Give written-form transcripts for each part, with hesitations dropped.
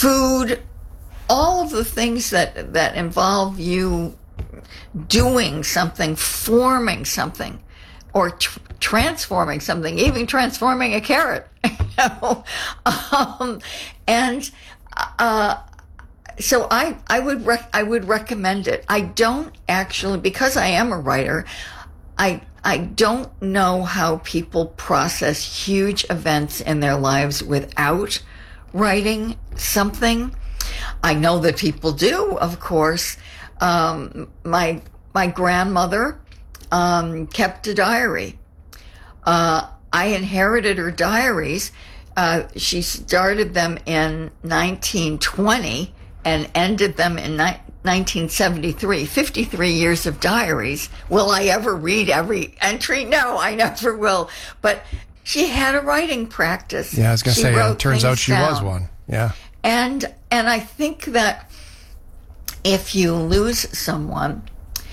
food, all of the things that involve you doing something, forming something, or transforming something, even transforming a carrot. So I would recommend it. I don't actually, because I am a writer, I don't know how people process huge events in their lives without writing something. I know that people do, of course. My grandmother kept a diary. I inherited her diaries. She started them in 1920 and ended them in 1973, 53 years of diaries. Will I ever read every entry? No, I never will. But she had a writing practice. Yeah, I was going to say, it turns out she was one. Yeah. And I think that if you lose someone,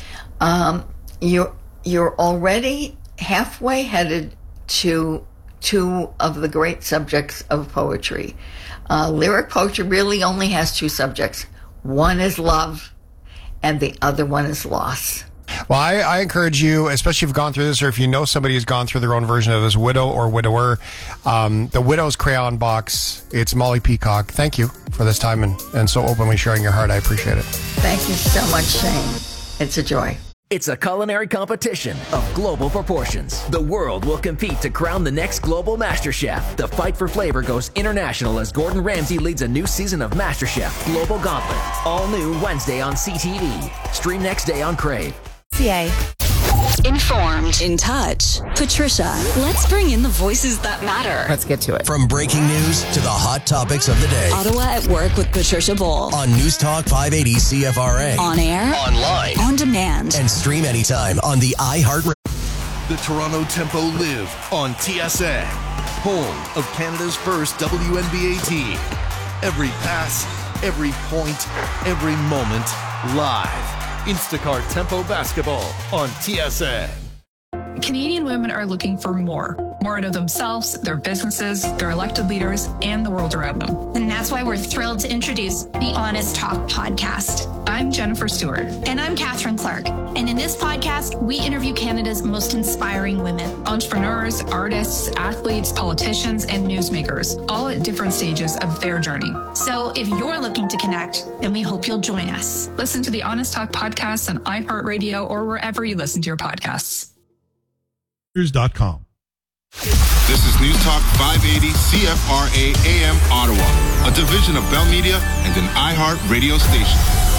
you're already halfway headed to two of the great subjects of poetry. Lyric poetry really only has two subjects. One is love, and the other one is loss. Well, I encourage you, especially if you've gone through this, or if you know somebody who's gone through their own version of this, widow or widower, the Widow's Crayon Box. It's Molly Peacock. Thank you for this time and so openly sharing your heart. I appreciate it. Thank you so much, Shane. It's a joy. It's a culinary competition of global proportions. The world will compete to crown the next global MasterChef. The fight for flavor goes international as Gordon Ramsay leads a new season of MasterChef Global Gauntlet. All new Wednesday on CTV. Stream next day on Crave. CA. Informed. In touch. Patricia. Let's bring in the voices that matter. Let's get to it. From breaking news to the hot topics of the day. Ottawa at Work with Patricia Bull. On News Talk 580 CFRA. On air. Online. On demand. And stream anytime on the iHeart. The Toronto Tempo live on TSN. Home of Canada's first WNBA team. Every pass, every point, every moment, live. Instacart Tempo Basketball on TSN. Canadian women are looking for more out of themselves, their businesses, their elected leaders, and the world around them. And that's why we're thrilled to introduce the Honest Talk podcast. I'm Jennifer Stewart. And I'm Catherine Clark. And in this podcast, we interview Canada's most inspiring women. Entrepreneurs, artists, athletes, politicians, and newsmakers, all at different stages of their journey. So if you're looking to connect, then we hope you'll join us. Listen to the Honest Talk podcast on iHeartRadio or wherever you listen to your podcasts. News.com. This is News Talk 580 CFRA AM Ottawa, a division of Bell Media and an iHeart radio station.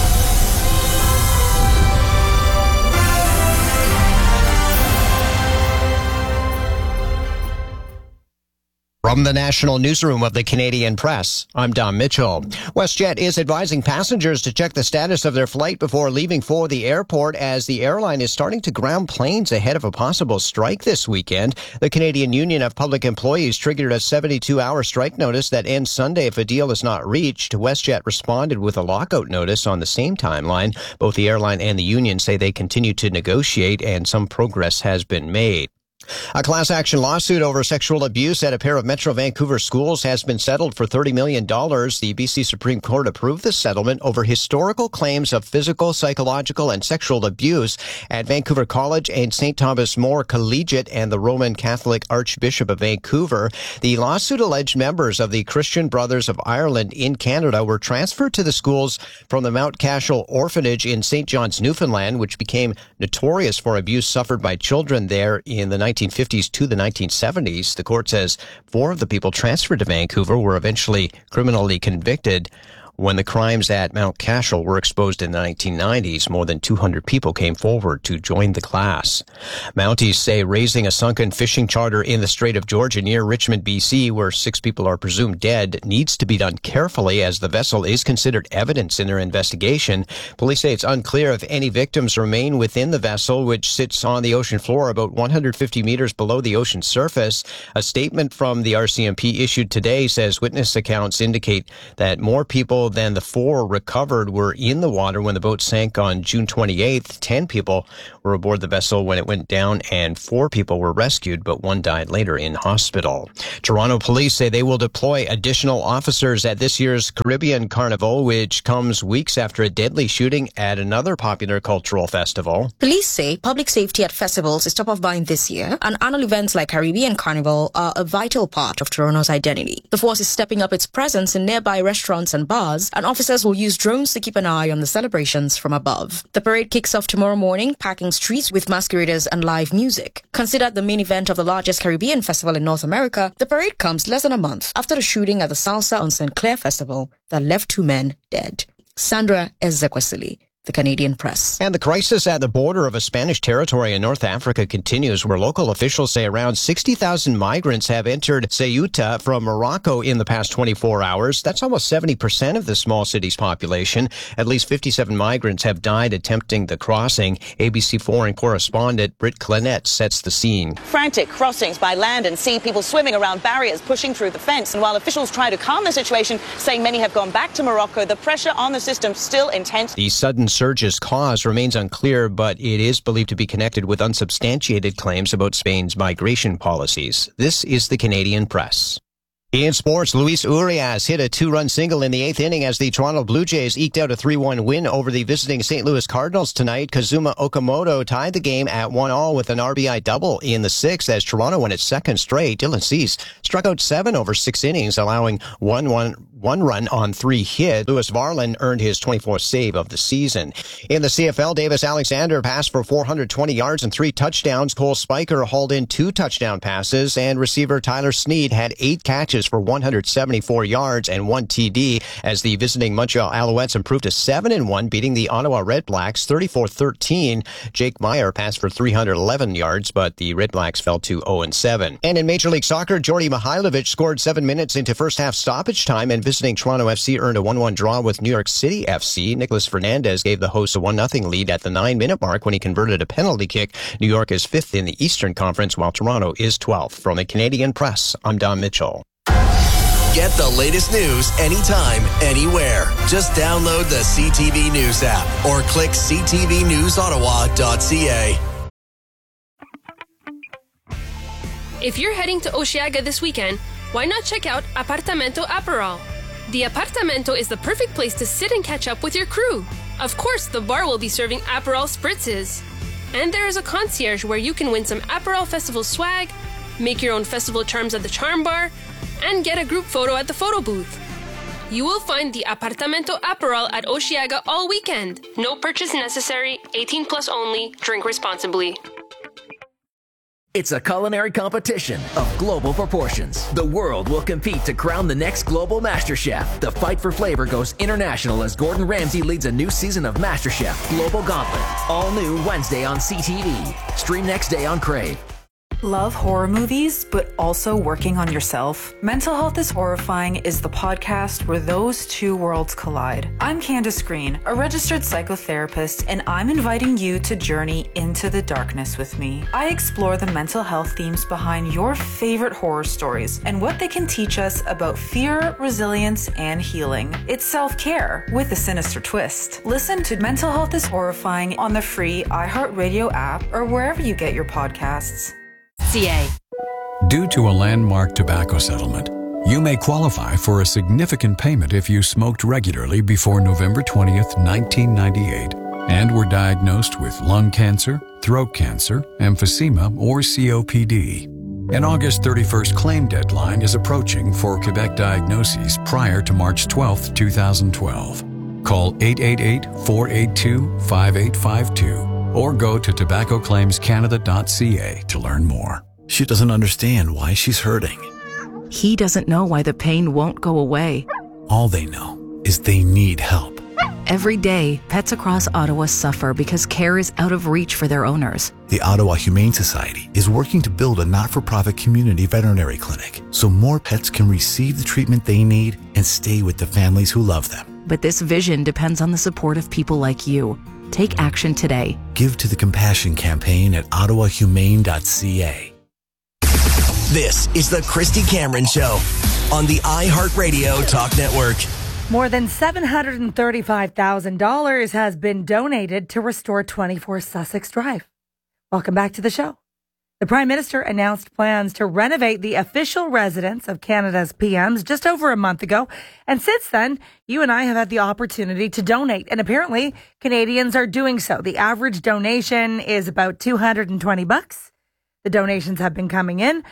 From the National Newsroom of the Canadian Press, I'm Don Mitchell. WestJet is advising passengers to check the status of their flight before leaving for the airport as the airline is starting to ground planes ahead of a possible strike this weekend. The Canadian Union of Public Employees triggered a 72-hour strike notice that ends Sunday if a deal is not reached. WestJet responded with a lockout notice on the same timeline. Both the airline and the union say they continue to negotiate and some progress has been made. A class action lawsuit over sexual abuse at a pair of Metro Vancouver schools has been settled for $30 million. The BC Supreme Court approved the settlement over historical claims of physical, psychological, and sexual abuse at Vancouver College and St. Thomas More Collegiate and the Roman Catholic Archbishop of Vancouver. The lawsuit alleged members of the Christian Brothers of Ireland in Canada were transferred to the schools from the Mount Cashel Orphanage in St. John's, Newfoundland, which became notorious for abuse suffered by children there in the 1950s to the 1970s. The court says 4 of the people transferred to Vancouver were eventually criminally convicted. When the crimes at Mount Cashel were exposed in the 1990s, more than 200 people came forward to join the class. Mounties say raising a sunken fishing charter in the Strait of Georgia near Richmond, BC, where 6 people are presumed dead, needs to be done carefully as the vessel is considered evidence in their investigation. Police say it's unclear if any victims remain within the vessel, which sits on the ocean floor about 150 meters below the ocean surface. A statement from the RCMP issued today says witness accounts indicate that more people people than the 4 recovered were in the water when the boat sank on June 28th. 10 people were aboard the vessel when it went down, and 4 people were rescued, but 1 died later in hospital. Toronto police say they will deploy additional officers at this year's Caribbean Carnival, which comes weeks after a deadly shooting at another popular cultural festival. Police say public safety at festivals is top of mind this year, and annual events like Caribbean Carnival are a vital part of Toronto's identity. The force is stepping up its presence in nearby restaurants and bars, and officers will use drones to keep an eye on the celebrations from above. The parade kicks off tomorrow morning, packing streets with masqueraders and live music. Considered the main event of the largest Caribbean festival in North America, the parade comes less than a month after the shooting at the Salsa on St. Clair Festival that left 2 men dead. Sandra Ezekwesili, The Canadian Press. And the crisis at the border of a Spanish territory in North Africa continues, where local officials say around 60,000 migrants have entered Ceuta from Morocco in the past 24 hours. That's almost 70% of the small city's population. At least 57 migrants have died attempting the crossing. ABC foreign correspondent Britt Clenette sets the scene. Frantic crossings by land and sea, people swimming around barriers, pushing through the fence. And while officials try to calm the situation, saying many have gone back to Morocco, the pressure on the system still intense. The sudden surge's cause remains unclear, but it is believed to be connected with unsubstantiated claims about Spain's migration policies. This is the Canadian Press. In sports, Luis Urias hit a 2-run single in the 8th inning as the Toronto Blue Jays eked out a 3-1 win over the visiting St. Louis Cardinals tonight. Kazuma Okamoto tied the game at 1-1 with an RBI double in the 6th as Toronto won its 2nd straight. Dylan Cease struck out 7 over 6 innings, allowing one run on 3 hits. Louis Varland earned his 24th save of the season. In the CFL, Davis Alexander passed for 420 yards and 3 touchdowns. Cole Spiker hauled in 2 touchdown passes, and receiver Tyler Snead had 8 catches for 174 yards and 1 TD as the visiting Montreal Alouettes improved to 7-1, beating the Ottawa Red Blacks 34-13. Jake Meyer passed for 311 yards, but the Red Blacks fell to 0-7. And in Major League Soccer, Jordy Mihailovic scored 7 minutes into first half stoppage time, and visiting Toronto FC earned a 1-1 draw with New York City FC. Nicholas Fernandez gave the hosts a 1-0 lead at the 9-minute mark when he converted a penalty kick. New York is 5th in the Eastern Conference, while Toronto is 12th. From the Canadian Press, I'm Don Mitchell. Get the latest news anytime, anywhere. Just download the CTV News app or click ctvnewsottawa.ca. If you're heading to Osheaga this weekend, why not check out Apartamento Aperol? The Apartamento is the perfect place to sit and catch up with your crew. Of course, the bar will be serving Aperol spritzes. And there is a concierge where you can win some Aperol Festival swag, make your own festival charms at the Charm Bar, and get a group photo at the photo booth. You will find the Apartamento Aperol at Osheaga all weekend. No purchase necessary, 18 plus only, drink responsibly. It's a culinary competition of global proportions. The world will compete to crown the next global MasterChef. The fight for flavor goes international as Gordon Ramsay leads a new season of MasterChef Global Gauntlet. All new Wednesday on CTV. Stream next day on Crave. Love horror movies, but also working on yourself? Mental Health is Horrifying is the podcast where those two worlds collide. I'm Candace Green, a registered psychotherapist, and I'm inviting you to journey into the darkness with me. I explore the mental health themes behind your favorite horror stories and what they can teach us about fear, resilience, and healing. It's self-care with a sinister twist. Listen to Mental Health is Horrifying on the free iHeartRadio app or wherever you get your podcasts. Due to a landmark tobacco settlement, you may qualify for a significant payment if you smoked regularly before November 20th, 1998, and were diagnosed with lung cancer, throat cancer, emphysema, or COPD. An August 31st claim deadline is approaching for Quebec diagnoses prior to March 12th, 2012. Call 888-482-5852. or go to tobaccoclaimscanada.ca to learn more. She doesn't understand why she's hurting. He doesn't know why the pain won't go away. All they know is they need help. Every day, pets across Ottawa suffer because care is out of reach for their owners. The Ottawa Humane Society is working to build a not-for-profit community veterinary clinic so more pets can receive the treatment they need and stay with the families who love them. But this vision depends on the support of people like you. Take action today. Give to the Compassion Campaign at ottawahumane.ca. This is the Christy Cameron Show on the iHeartRadio Talk Network. More than $735,000 has been donated to restore 24 Sussex Drive. Welcome back to the show. The Prime Minister announced plans to renovate the official residence of Canada's PMs just over a month ago. And since then, you and I have had the opportunity to donate. And apparently, Canadians are doing so. The average donation is about $220. The donations have been coming in.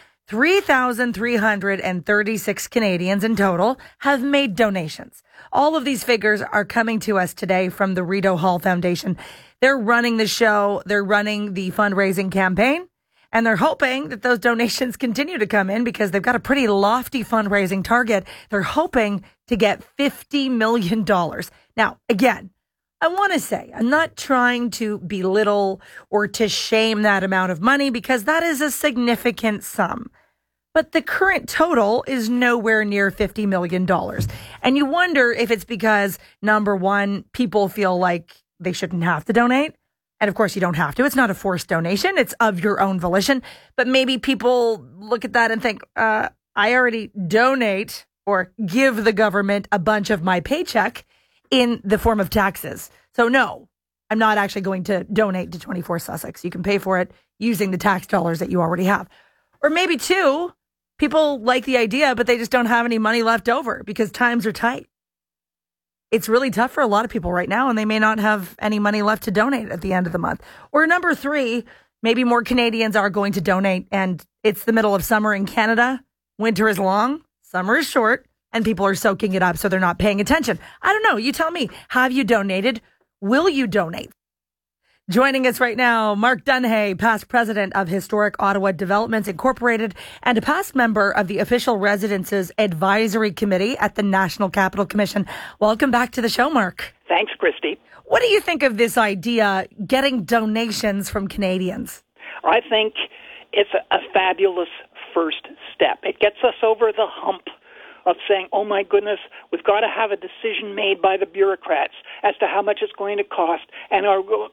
3,336 Canadians in total have made donations. All of these figures are coming to us today from the Rideau Hall Foundation. They're running the show. They're running the fundraising campaign. And they're hoping that those donations continue to come in because they've got a pretty lofty fundraising target. They're hoping to get $50 million. Now, again, I want to say I'm not trying to belittle or to shame that amount of money because that is a significant sum. But the current total is nowhere near $50 million. And you wonder if it's because, number one, people feel like they shouldn't have to donate. And of course, you don't have to. It's not a forced donation. It's of your own volition. But maybe people look at that and think, I already donate or give the government a bunch of my paycheck in the form of taxes. So no, I'm not actually going to donate to 24 Sussex. You can pay for it using the tax dollars that you already have. Or maybe two, people like the idea, but they just don't have any money left over because times are tight. It's really tough for a lot of people right now, and they may not have any money left to donate at the end of the month. Or number three, maybe more Canadians are going to donate, and it's the middle of summer in Canada. Winter is long, summer is short, and people are soaking it up, so they're not paying attention. I don't know. You tell me. Have you donated? Will you donate? Joining us right now, Mark Dunhay, past president of Historic Ottawa Developments Incorporated and a past member of the Official Residences Advisory Committee at the National Capital Commission. Welcome back to the show, Mark. Thanks, Christy. What do you think of this idea, getting donations from Canadians? I think it's a fabulous first step. It gets us over the hump of saying, oh my goodness, we've got to have a decision made by the bureaucrats as to how much it's going to cost, and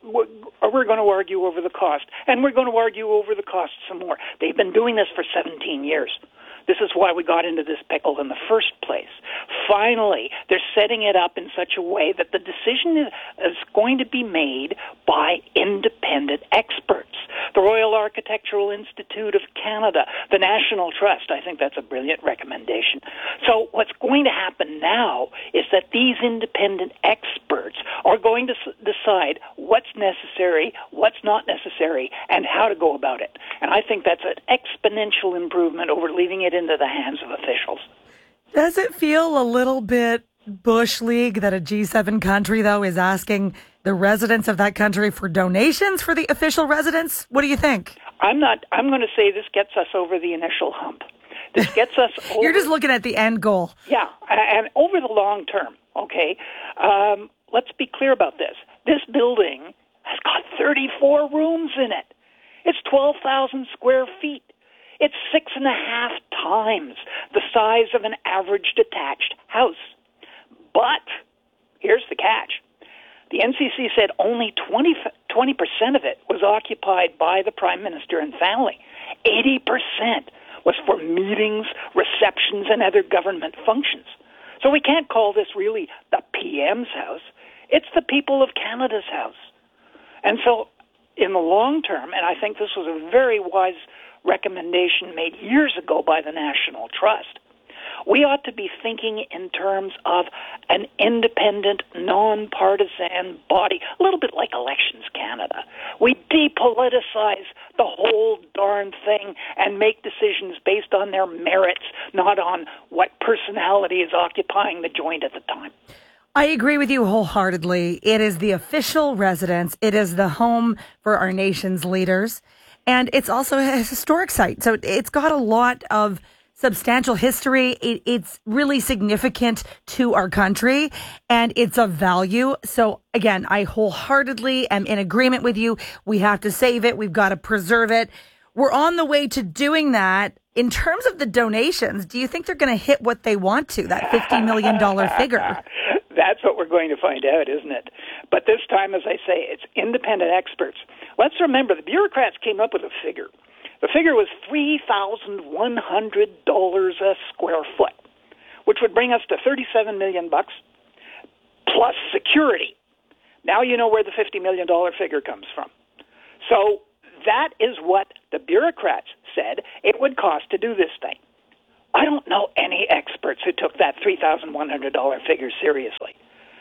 we're going to argue over the cost, and we're going to argue over the cost some more. They've been doing this for 17 years. This is why we got into this pickle in the first place. Finally, they're setting it up in such a way that the decision is going to be made by independent experts. The Royal Architectural Institute of Canada, the National Trust. I think that's a brilliant recommendation. So what's going to happen now is that these independent experts are going to decide what's necessary, what's not necessary, and how to go about it. And I think that's an exponential improvement over leaving it into the hands of officials. Does it feel a little bit Bush League that a G7 country, though, is asking the residents of that country for donations for the official residents? What do you think? I'm going to say this gets us over the initial hump. This gets us over... You're just looking at the end goal. Yeah, and over the long term, okay? Let's be clear about this. This building has got 34 rooms in it. It's 12,000 square feet. It's 6.5 times the size of an average detached house. But here's the catch. The NCC said only 20% of it was occupied by the Prime Minister and family. 80% was for meetings, receptions, and other government functions. So we can't call this really the PM's house. It's the people of Canada's house. And so in the long term, and I think this was a very wise recommendation made years ago by the National Trust, we ought to be thinking in terms of an independent, non-partisan body, a little bit like Elections Canada. We depoliticize the whole darn thing and make decisions based on their merits, not on what personality is occupying the joint at the time. I agree with you wholeheartedly. It is the official residence. It is the home for our nation's leaders. And it's also a historic site. So it's got a lot of substantial history. It's really significant to our country, and it's of value. So again, I wholeheartedly am in agreement with you. We have to save it. We've got to preserve it. We're on the way to doing that. In terms of the donations, do you think they're going to hit what they want to, that $50 million figure? That's what we're going to find out, isn't it? But this time, as I say, it's independent experts. Let's remember, the bureaucrats came up with a figure. The figure was $3,100 a square foot, which would bring us to $37 million plus security. Now you know where the $50 million figure comes from. So that is what the bureaucrats said it would cost to do this thing. I don't know any experts who took that $3,100 figure seriously.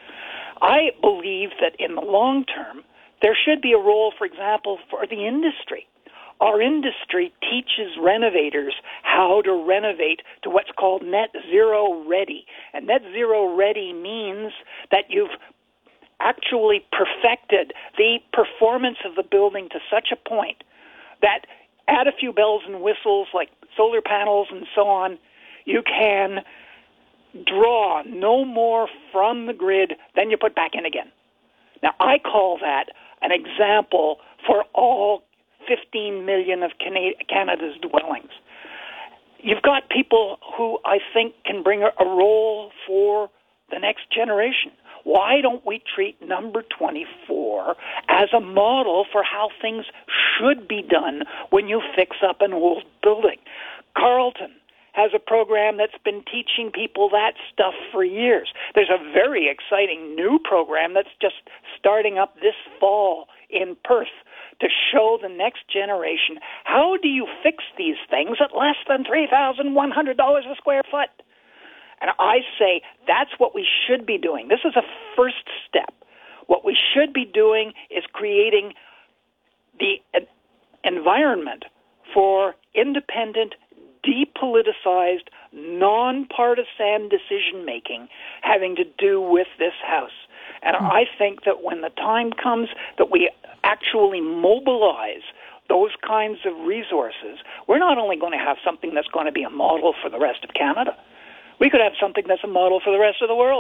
I believe that in the long term, there should be a role, for example, for the industry. Our industry teaches renovators how to renovate to what's called net zero ready. And net zero ready means that you've actually perfected the performance of the building to such a point that add a few bells and whistles like solar panels and so on, you can draw no more from the grid than you put back in again. Now, I call that an example for all 15 million of Canada's dwellings. You've got people who I think can bring a role for the next generation. Why don't we treat number 24 as a model for how things should be done when you fix up an old building? Carleton has a program that's been teaching people that stuff for years. There's a very exciting new program that's just starting up this fall in Perth to show the next generation how do you fix these things at less than $3,100 a square foot. And I say that's what we should be doing. This is a first step. What we should be doing is creating the environment for independent, depoliticized, nonpartisan decision-making having to do with this House. And I think that when the time comes that we actually mobilize those kinds of resources, we're not only going to have something that's going to be a model for the rest of Canada, we could have something that's a model for the rest of the world.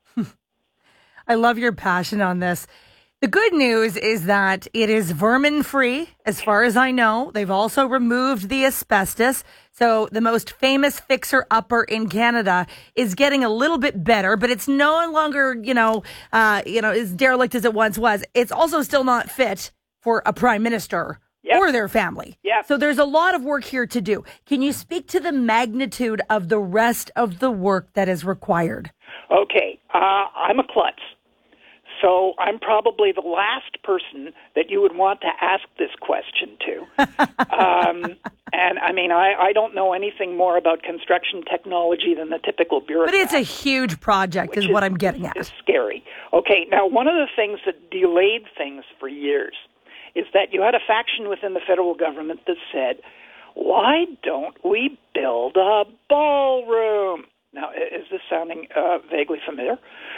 I love your passion on this. The good news is that it is vermin-free, as far as I know. They've also removed the asbestos. So the most famous fixer-upper in Canada is getting a little bit better, but it's no longer, as derelict as it once was. It's also still not fit for a prime minister or their family. Yep. So there's a lot of work here to do. Can you speak to the magnitude of the rest of the work that is required? Okay. I'm a klutz. So I'm probably the last person that you would want to ask this question to. And I mean, I don't know anything more about construction technology than the typical bureaucrat. But it's a huge project is what I'm getting at. It's scary. Okay, now one of the things that delayed things for years is that you had a faction within the federal government that said, why don't we build a ballroom? Now, is this sounding vaguely familiar?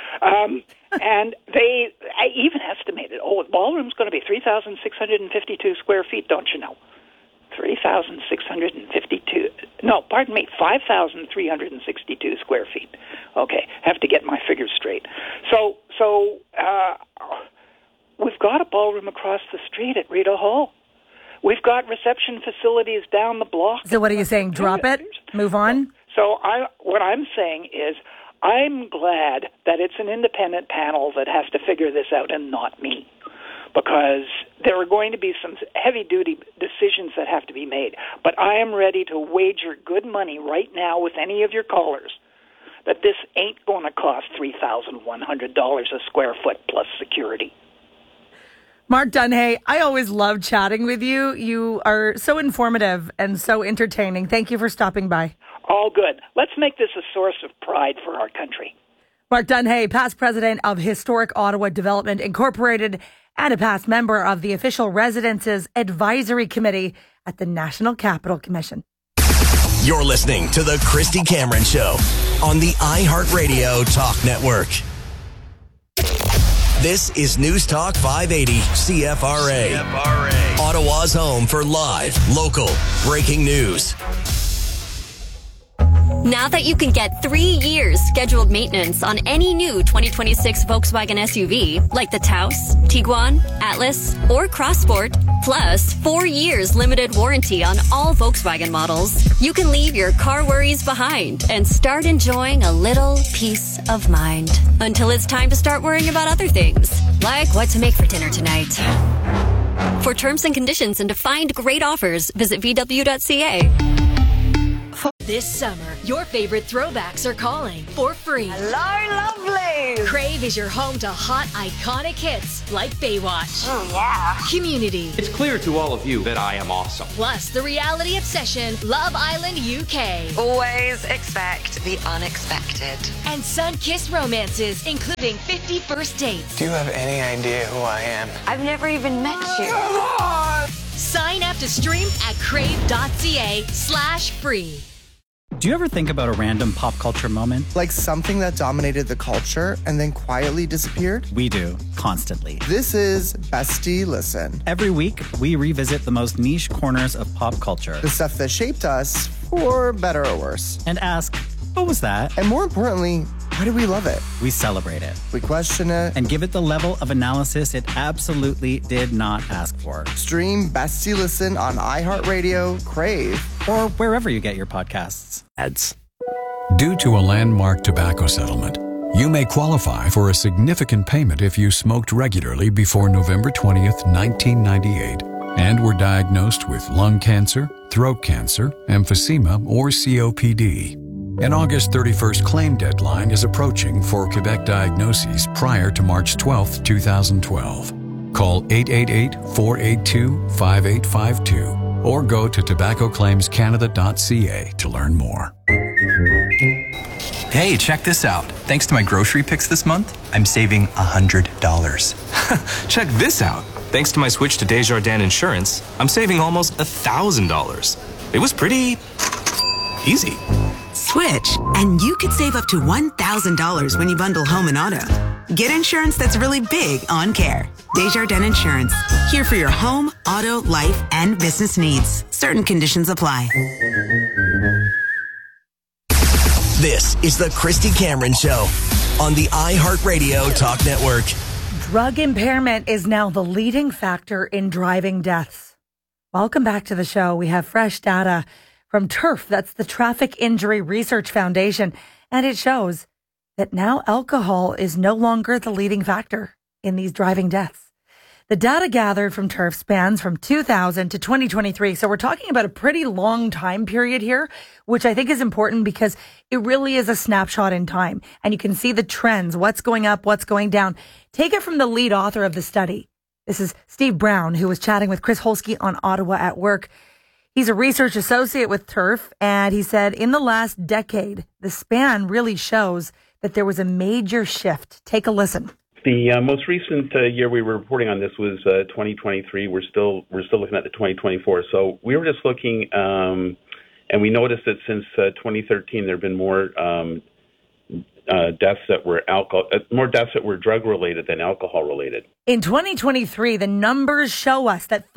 And I even estimated, a ballroom's going to be 3,652 square feet, don't you know? 5,362 square feet. Okay, have to get my figures straight. So we've got a ballroom across the street at Rideau Hall. We've got reception facilities down the block. So what are you saying? Drop it? Move on? So what I'm saying is I'm glad that it's an independent panel that has to figure this out and not me, because there are going to be some heavy-duty decisions that have to be made. But I am ready to wager good money right now with any of your callers that this ain't going to cost $3,100 a square foot plus security. Mark Dunhay, I always love chatting with you. You are so informative and so entertaining. Thank you for stopping by. All good. Let's make this a source of pride for our country. Mark Dunhay, past president of Historic Ottawa Development Incorporated and a past member of the Official Residences Advisory Committee at the National Capital Commission. You're listening to The Christy Cameron Show on the iHeartRadio Talk Network. This is News Talk 580 CFRA. Ottawa's home for live, local, breaking news. Now that you can get 3 years scheduled maintenance on any new 2026 Volkswagen SUV, like the Taos, Tiguan, Atlas, or Crossport, plus 4 years limited warranty on all Volkswagen models, you can leave your car worries behind and start enjoying a little peace of mind. Until it's time to start worrying about other things, like what to make for dinner tonight. For terms and conditions and to find great offers, visit VW.ca. This summer, your favorite throwbacks are calling for free. Hello, lovelies! Crave is your home to hot, iconic hits like Baywatch. Oh, yeah. Community. It's clear to all of you that I am awesome. Plus, the reality obsession, Love Island UK. Always expect the unexpected. And sun-kissed romances, including 50 First Dates. Do you have any idea who I am? I've never even met you. Sign up to stream at crave.ca/free. Do you ever think about a random pop culture moment? Like something that dominated the culture and then quietly disappeared? We do, constantly. This is Bestie Listen. Every week, we revisit the most niche corners of pop culture. The stuff that shaped us, for better or worse. And ask, what was that? And more importantly, why do we love it? We celebrate it. We question it. And give it the level of analysis it absolutely did not ask for. Stream Bestie Listen on iHeartRadio, Crave, or wherever you get your podcasts. Ads. Due to a landmark tobacco settlement, you may qualify for a significant payment if you smoked regularly before November 20th, 1998, and were diagnosed with lung cancer, throat cancer, emphysema, or COPD. An August 31st claim deadline is approaching for Quebec diagnoses prior to March 12, 2012. Call 888-482-5852 or go to tobaccoclaimscanada.ca to learn more. Hey, check this out. Thanks to my grocery picks this month, I'm saving $100. Check this out. Thanks to my switch to Desjardins Insurance, I'm saving almost $1,000. It was pretty easy. Switch, and you could save up to $1,000 when you bundle home and auto. Get insurance that's really big on care. Desjardins Insurance. Here for your home, auto, life, and business needs. Certain conditions apply. This is the Christy Cameron Show on the iHeartRadio Talk Network. Drug impairment is now the leading factor in driving deaths. Welcome back to the show. We have fresh data from TIRF, that's the Traffic Injury Research Foundation, and it shows that now alcohol is no longer the leading factor in these driving deaths. The data gathered from TIRF spans from 2000 to 2023, so we're talking about a pretty long time period here, which I think is important because it really is a snapshot in time, and you can see the trends, what's going up, what's going down. Take it from the lead author of the study. This is Steve Brown, who was chatting with Chris Holsky on Ottawa at Work. He's a research associate with TIRF, and he said in the last decade, the span really shows that there was a major shift. Take a listen. The most recent year we were reporting on this was 2023. We're still looking at the 2024. So we were just looking, and we noticed that since 2013, there have been more deaths that were drug related than alcohol related. In 2023, the numbers show us that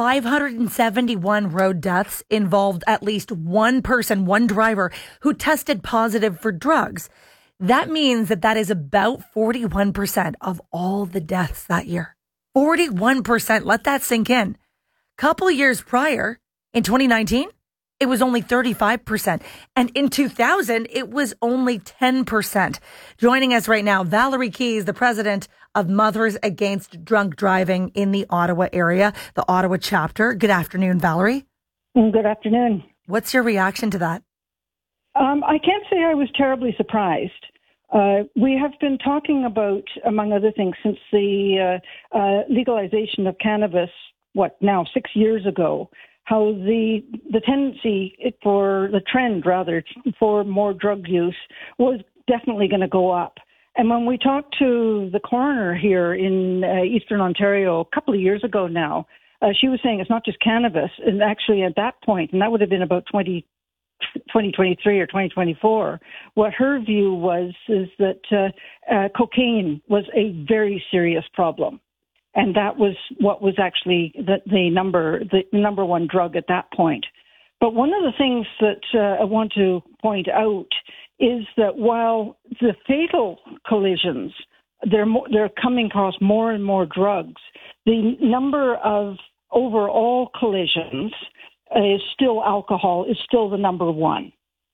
571 road deaths involved at least one person, one driver, who tested positive for drugs. That means that is about 41% of all the deaths that year. 41%. Let that sink in. Couple years prior, in 2019, it was only 35%. And in 2000, it was only 10%. Joining us right now, Valerie Keys, the president of Mothers Against Drunk Driving in the Ottawa area, the Ottawa chapter. Good afternoon, Valerie. Good afternoon. What's your reaction to that? I can't say I was terribly surprised. We have been talking about, among other things, since the legalization of cannabis, 6 years ago, how the tendency for the trend, rather, for more drug use was definitely going to go up. And when we talked to the coroner here in Eastern Ontario a couple of years ago now, she was saying it's not just cannabis. And actually at that point, and that would have been about 2023 or 2024, what her view is that cocaine was a very serious problem. And that was what was actually the number one drug at that point. But one of the things that I want to point out is that while the fatal collisions, they're coming across more and more drugs, the number of overall collisions is still alcohol, is still the number one.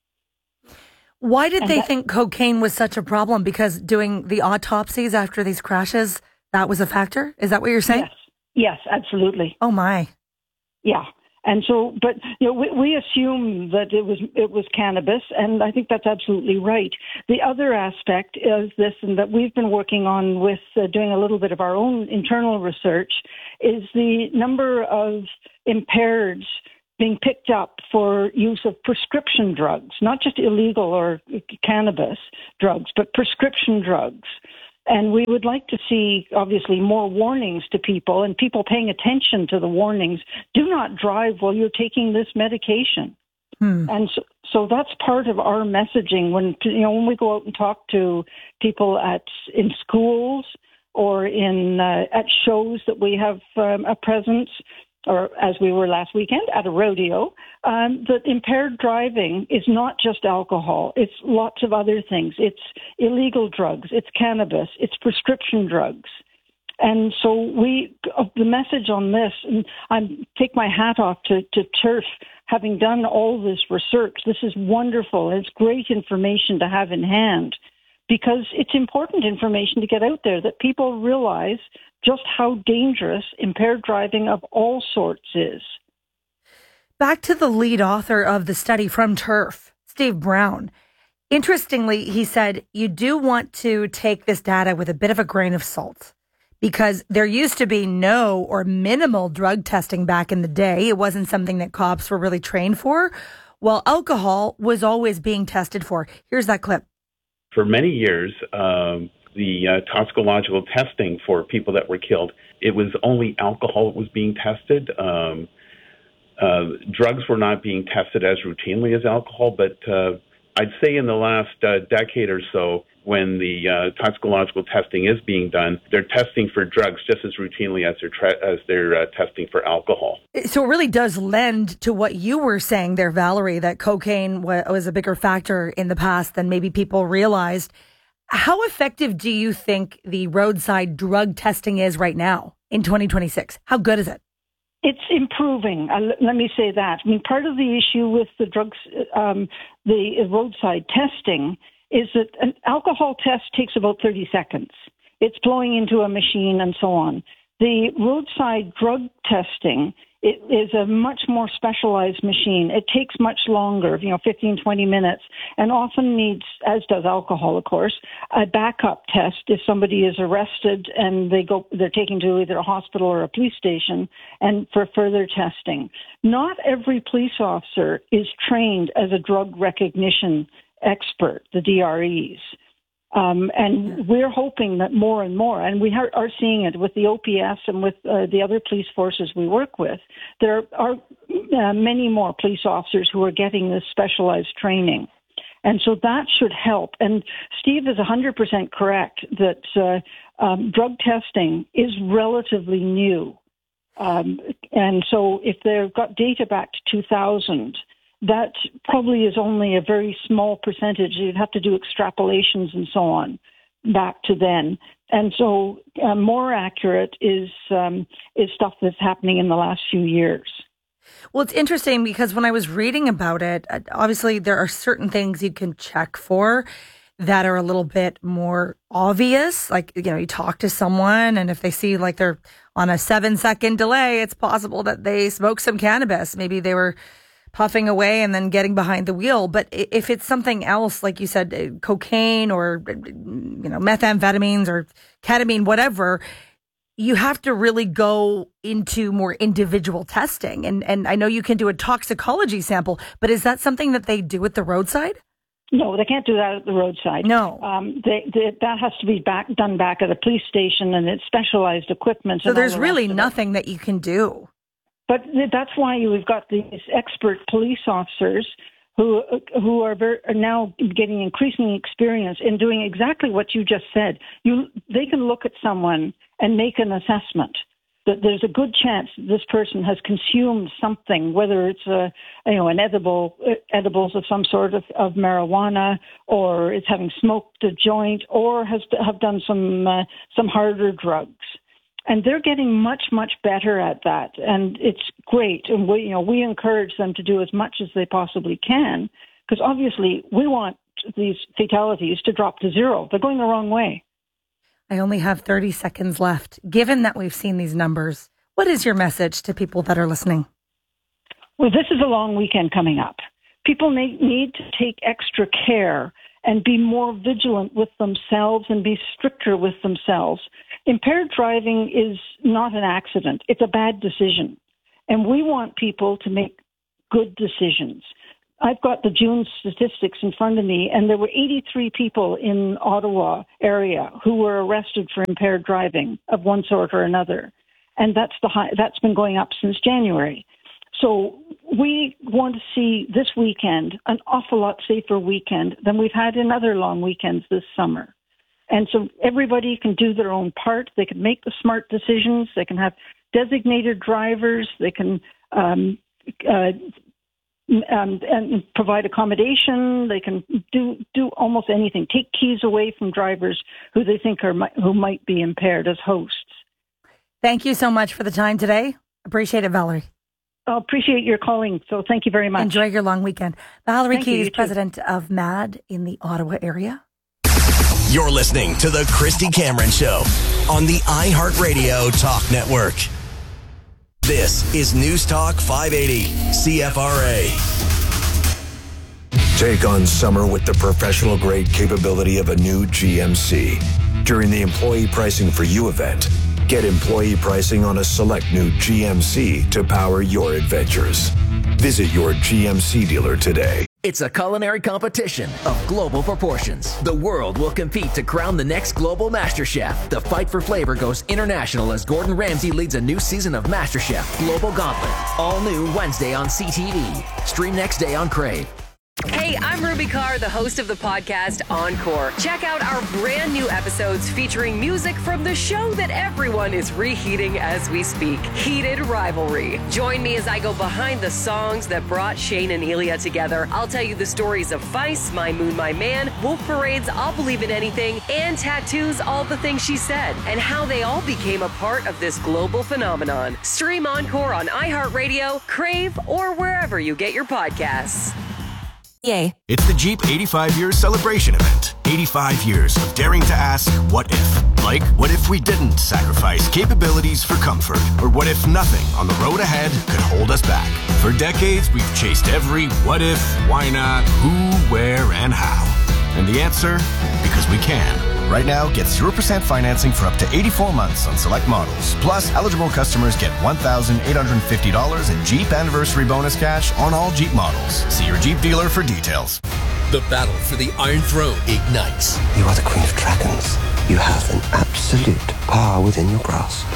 Why did they think cocaine was such a problem? Because doing the autopsies after these crashes, that was a factor? Is that what you're saying? Yes, absolutely. Oh, my. Yeah. And so, but we assume that it was cannabis, and I think that's absolutely right. The other aspect is this, and that we've been working on with doing a little bit of our own internal research, is the number of impaireds being picked up for use of prescription drugs, not just illegal or cannabis drugs, but prescription drugs. And we would like to see, obviously, more warnings to people and people paying attention to the warnings. Do not drive while you're taking this medication. And so that's part of our messaging when we go out and talk to people in schools or at shows that we have a presence, or as we were last weekend at a rodeo, that impaired driving is not just alcohol. It's lots of other things. It's illegal drugs. It's cannabis. It's prescription drugs. And so the message on this, and I take my hat off to TURF, having done all this research. This is wonderful. It's great information to have in hand because it's important information to get out there that people realize just how dangerous impaired driving of all sorts is. Back to the lead author of the study from TURF, Steve Brown. Interestingly, he said you do want to take this data with a bit of a grain of salt because there used to be no or minimal drug testing back in the day. It wasn't something that cops were really trained for, while alcohol was always being tested for. Here's that clip. For many years, the toxicological testing for people that were killed, it was only alcohol that was being tested. Drugs were not being tested as routinely as alcohol, but I'd say in the last decade or so, when the toxicological testing is being done, they're testing for drugs just as routinely as they're testing for alcohol. So it really does lend to what you were saying there, Valerie, that cocaine was a bigger factor in the past than maybe people realized. How effective do you think the roadside drug testing is right now in 2026? How good is it? It's improving. Let me say that. I mean, part of the issue with the drugs, the roadside testing, is that an alcohol test takes about 30 seconds. It's blowing into a machine and so on. The roadside drug testing, it is a much more specialized machine. It takes much longer, 15, 20 minutes, and often needs, as does alcohol, of course, a backup test if somebody is arrested and they're taken to either a hospital or a police station and for further testing. Not every police officer is trained as a drug recognition expert, the DREs. And we're hoping that more and more, and we are seeing it with the OPS and with the other police forces we work with, there are many more police officers who are getting this specialized training. And so that should help. And Steve is 100% correct that drug testing is relatively new. And so if they've got data back to 2000, that probably is only a very small percentage. You'd have to do extrapolations and so on back to then. And so more accurate is stuff that's happening in the last few years. Well, it's interesting because when I was reading about it, obviously there are certain things you can check for that are a little bit more obvious. Like, you talk to someone and if they see like they're on a 7-second delay, it's possible that they smoked some cannabis. Maybe they were puffing away and then getting behind the wheel. But if it's something else, like you said, cocaine or, methamphetamines or ketamine, whatever, you have to really go into more individual testing. And I know you can do a toxicology sample, but is that something that they do at the roadside? No, they can't do that at the roadside. No. That has to be done back at a police station, and it's specialized equipment. So there's really nothing that you can do. But that's why we've got these expert police officers who are now getting increasing experience in doing exactly what you just said. They can look at someone and make an assessment that there's a good chance this person has consumed something, whether it's an edibles of some sort of marijuana, or is having smoked a joint, or have done some harder drugs. And they're getting much, much better at that. And it's great. And we encourage them to do as much as they possibly can, because obviously we want these fatalities to drop to zero. They're going the wrong way. I only have 30 seconds left. Given that we've seen these numbers, what is your message to people that are listening? Well, this is a long weekend coming up. People need to take extra care and be more vigilant with themselves and be stricter with themselves. Impaired driving is not an accident. It's a bad decision. And we want people to make good decisions. I've got the June statistics in front of me, and there were 83 people in Ottawa area who were arrested for impaired driving of one sort or another. And that's been going up since January. So we want to see this weekend an awful lot safer weekend than we've had in other long weekends this summer. And so everybody can do their own part. They can make the smart decisions. They can have designated drivers. They can and provide accommodation. They can do almost anything. Take keys away from drivers who they think who might be impaired as hosts. Thank you so much for the time today. Appreciate it, Valerie. I appreciate your calling, so thank you very much. Enjoy your long weekend. Valerie Keyes, you president of MAD in the Ottawa area. You're listening to The Christy Cameron Show on the iHeartRadio Talk Network. This is News Talk 580, CFRA. Take on summer with the professional-grade capability of a new GMC. During the Employee Pricing for You event, get employee pricing on a select new GMC to power your adventures. Visit your GMC dealer today. It's a culinary competition of global proportions. The world will compete to crown the next global MasterChef. The fight for flavor goes international as Gordon Ramsay leads a new season of MasterChef Global Gauntlet. All new Wednesday on CTV. Stream next day on Crave. Hey, I'm Ruby Carr, the host of the podcast Encore. Check out our brand new episodes featuring music from the show that everyone is reheating as we speak, Heated Rivalry. Join me as I go behind the songs that brought Shane and Elia together. I'll tell you the stories of Vice, My Moon, My Man, Wolf Parade's I'll Believe in Anything, and Tattoo's All the Things She Said, and how they all became a part of this global phenomenon. Stream Encore on iHeartRadio, Crave, or wherever you get your podcasts. Yay. It's the Jeep 85 Years Celebration Event. 85 years of daring to ask, what if? Like, what if we didn't sacrifice capabilities for comfort? Or what if nothing on the road ahead could hold us back? For decades, we've chased every what if, why not, who, where, and how. And the answer? Because we can. Right now, get 0% financing for up to 84 months on select models. Plus, eligible customers get $1,850 in Jeep Anniversary Bonus cash on all Jeep models. See your Jeep dealer for details. The battle for the Iron Throne ignites. You are the Queen of Dragons. You have an absolute power within your grasp.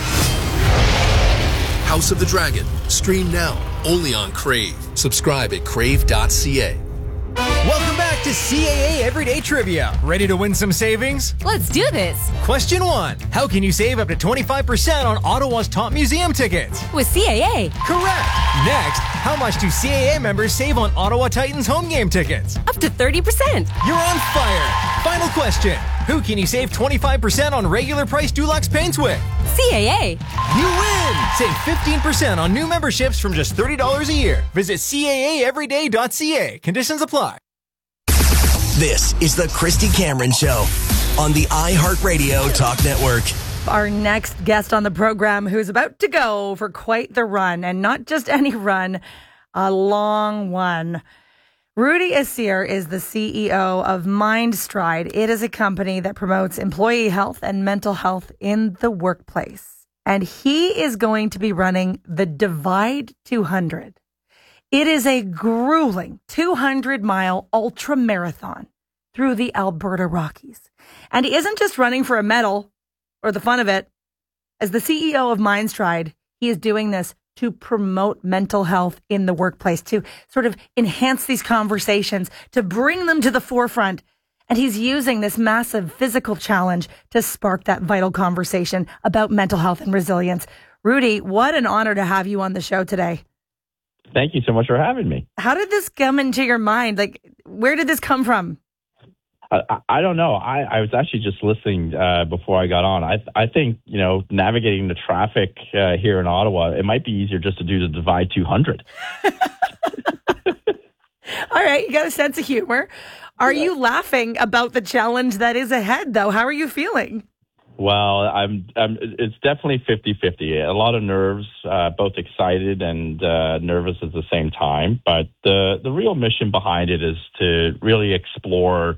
House of the Dragon. Stream now, only on Crave. Subscribe at crave.ca. Welcome back to CAA Everyday Trivia. Ready to win some savings? Let's do this. Question 1. How can you save up to 25% on Ottawa's top museum tickets? With CAA. Correct. Next, how much do CAA members save on Ottawa Titans home game tickets? Up to 30%. You're on fire. Final question. Who can you save 25% on regular price Dulux paints with? CAA. You win! Save 15% on new memberships from just $30 a year. Visit CAAeveryday.ca. Conditions apply. This is the Christy Cameron Show on the iHeartRadio Talk Network. Our next guest on the program, who's about to go for quite the run, and not just any run, a long one. Rudy Assir is the CEO of MindStride. It is a company that promotes employee health and mental health in the workplace. And he is going to be running the Divide 200. It is a grueling 200-mile ultra marathon through the Alberta Rockies. And he isn't just running for a medal or the fun of it. As the CEO of MindStride, he is doing this to promote mental health in the workplace, to sort of enhance these conversations, to bring them to the forefront. And he's using this massive physical challenge to spark that vital conversation about mental health and resilience. Rudy, what an honor to have you on the show today. Thank you so much for having me. How did this come into your mind? Like, where did this come from? I don't know. I was actually just listening before I got on. I think, navigating the traffic here in Ottawa, it might be easier just to do the Divide 200. All right. You got a sense of humor. Are you laughing about the challenge that is ahead, though? How are you feeling? Well, it's definitely 50-50. A lot of nerves, both excited and nervous at the same time. But the real mission behind it is to really explore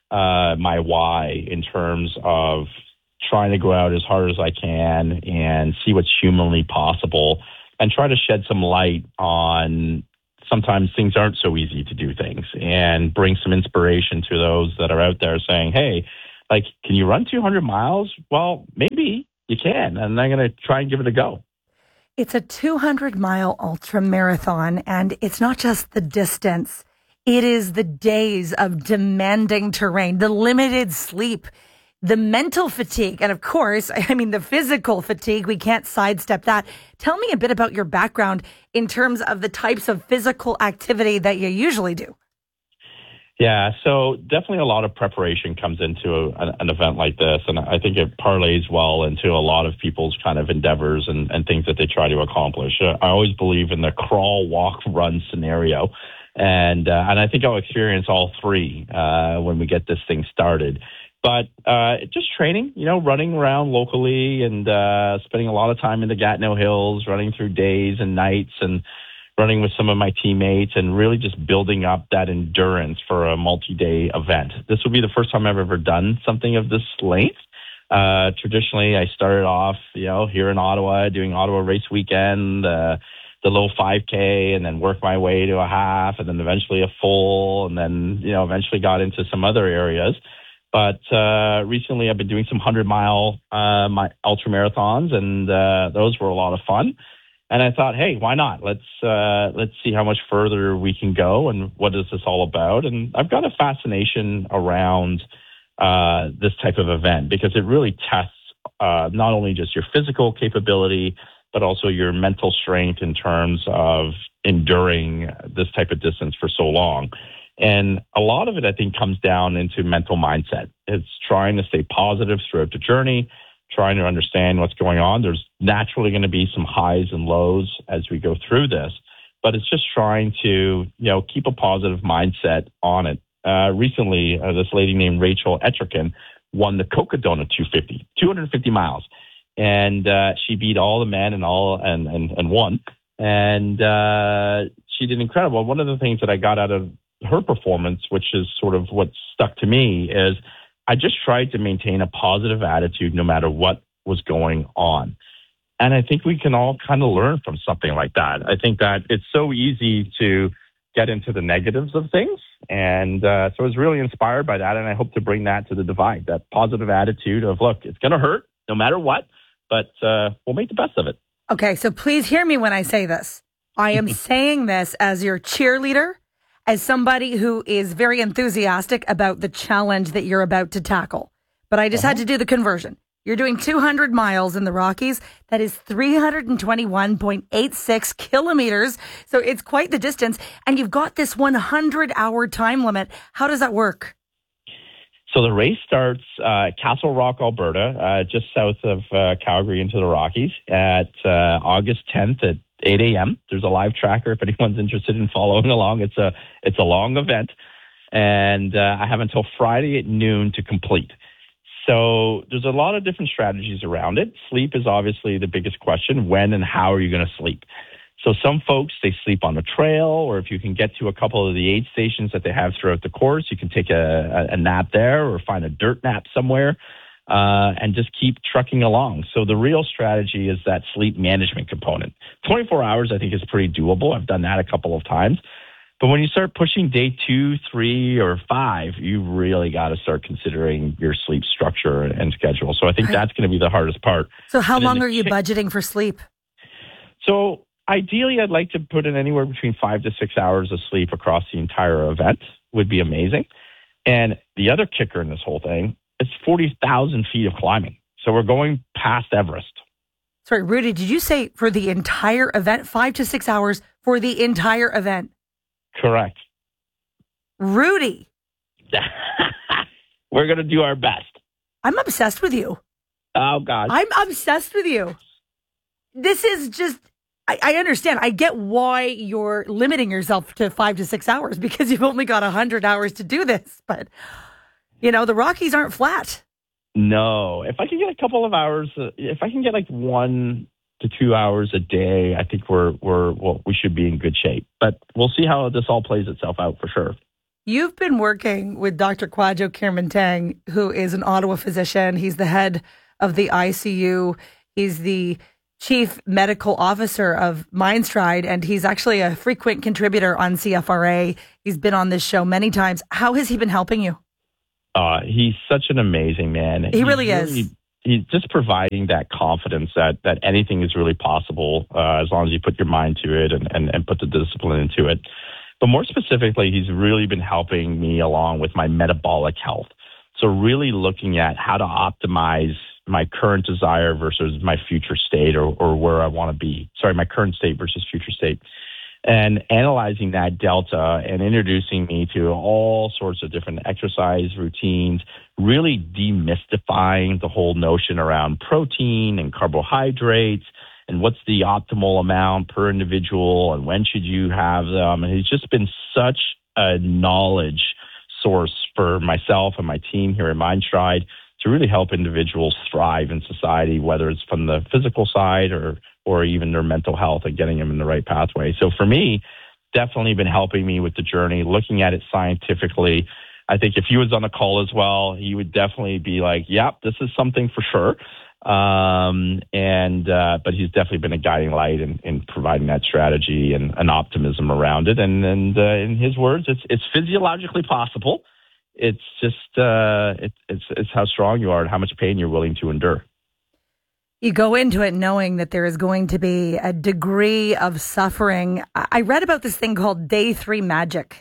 my why in terms of trying to go out as hard as I can and see what's humanly possible and try to shed some light on sometimes things aren't so easy to do things and bring some inspiration to those that are out there saying, hey, like, can you run 200 miles? Well, maybe you can, and I'm going to try and give it a go. It's a 200-mile ultra marathon, and it's not just the distance. It is the days of demanding terrain, the limited sleep, the mental fatigue, and of course, I mean, the physical fatigue. We can't sidestep that. Tell me a bit about your background in terms of the types of physical activity that you usually do. Yeah, so definitely a lot of preparation comes into an event like this, and I think it parlays well into a lot of people's kind of endeavors and things that they try to accomplish. I always believe in the crawl, walk, run scenario, and I think I'll experience all three when we get this thing started. But just training, running around locally and spending a lot of time in the Gatineau Hills, running through days and nights and running with some of my teammates and really just building up that endurance for a multi-day event. This will be the first time I've ever done something of this length. Traditionally, I started off, here in Ottawa, doing Ottawa Race Weekend, the low 5K, and then worked my way to a half, and then eventually a full, and then, eventually got into some other areas. But recently, I've been doing some 100-mile my ultra marathons, and those were a lot of fun. And I thought, hey, why not? Let's see how much further we can go and what is this all about. And I've got a fascination around this type of event because it really tests not only just your physical capability, but also your mental strength in terms of enduring this type of distance for so long. And a lot of it, I think, comes down into mental mindset. It's trying to stay positive throughout the journey, trying to understand what's going on. There's naturally going to be some highs and lows as we go through this, but it's just trying to, keep a positive mindset on it. Recently, this lady named Rachel Etcherkin won the Cocodona 250 miles. And she beat all the men and won. And she did incredible. One of the things that I got out of her performance, which is sort of what stuck to me, is I just tried to maintain a positive attitude no matter what was going on. And I think we can all kind of learn from something like that. I think that it's so easy to get into the negatives of things. And so I was really inspired by that. And I hope to bring that to the Divide, that positive attitude of, look, it's going to hurt no matter what, but we'll make the best of it. Okay, so please hear me when I say this. I am saying this as your cheerleader, as somebody who is very enthusiastic about the challenge that you're about to tackle. But I just had to do the conversion. You're doing 200 miles in the Rockies. That is 321.86 kilometers. So it's quite the distance. And you've got this 100-hour time limit. How does that work? So the race starts Castle Rock, Alberta, just south of Calgary into the Rockies at August 10th at 8 a.m. There's a live tracker if anyone's interested in following along. It's a long event, and I have until Friday at noon to complete. So there's a lot of different strategies around it. Sleep is obviously the biggest question. When and how are you going to sleep? So some folks, they sleep on the trail, or if you can get to a couple of the aid stations that they have throughout the course, you can take a nap there or find a dirt nap somewhere and just keep trucking along. So the real strategy is that sleep management component. 24 hours, I think, is pretty doable. I've done that a couple of times. But when you start pushing day 2, 3, or 5, you really got to start considering your sleep structure and schedule. So I think that's going to be the hardest part. So how long are you budgeting for sleep? So ideally, I'd like to put in anywhere between 5 to 6 hours of sleep across the entire event would be amazing. And the other kicker in this whole thing, it's 40,000 feet of climbing. So we're going past Everest. Sorry, Rudy, did you say for the entire event, 5 to 6 hours for the entire event? Correct. Rudy. We're going to do our best. I'm obsessed with you. Oh, God. I'm obsessed with you. This is just, I understand. I get why you're limiting yourself to 5 to 6 hours because you've only got 100 hours to do this. But, the Rockies aren't flat. No. If I can get a couple of hours, if I can get like 1 to 2 hours a day, I think we should be in good shape. But we'll see how this all plays itself out for sure. You've been working with Dr. Kwadwo Kyerema-Teng, who is an Ottawa physician. He's the head of the ICU. He's the chief medical officer of Mindstride, and he's actually a frequent contributor on CFRA. He's been on this show many times. How has he been helping you? He's such an amazing man. He really is. He's just providing that confidence that anything is really possible as long as you put your mind to it and put the discipline into it. But more specifically, he's really been helping me along with my metabolic health. So really looking at how to optimize my current desire versus my future state or where I want to be. Sorry, my current state versus future state. And analyzing that delta and introducing me to all sorts of different exercise routines, really demystifying the whole notion around protein and carbohydrates and what's the optimal amount per individual and when should you have them. And he's just been such a knowledge source for myself and my team here at Mindstride to really help individuals thrive in society, whether it's from the physical side or even their mental health and getting them in the right pathway. So for me, definitely been helping me with the journey, looking at it scientifically. I think if he was on the call as well, he would definitely be like, yep, this is something for sure. But he's definitely been a guiding light in providing that strategy and an optimism around it. And in his words, it's physiologically possible. It's just it's how strong you are and how much pain you're willing to endure. You go into it knowing that there is going to be a degree of suffering. I read about this thing called Day 3 Magic,